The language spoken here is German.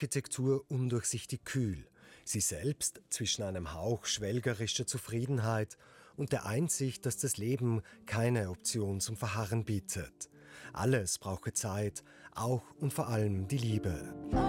Architektur undurchsichtig kühl, sie selbst zwischen einem Hauch schwelgerischer Zufriedenheit und der Einsicht, dass das Leben keine Option zum Verharren bietet. Alles brauche Zeit, auch und vor allem die Liebe.